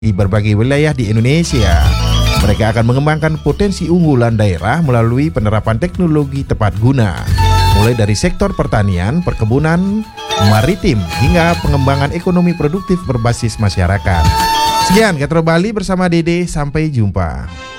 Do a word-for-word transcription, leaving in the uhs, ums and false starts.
di berbagai wilayah di Indonesia. Mereka akan mengembangkan potensi unggulan daerah melalui penerapan teknologi tepat guna, mulai dari sektor pertanian, perkebunan, maritim, hingga pengembangan ekonomi produktif berbasis masyarakat. Sekian Katro Bali bersama Dede, sampai jumpa.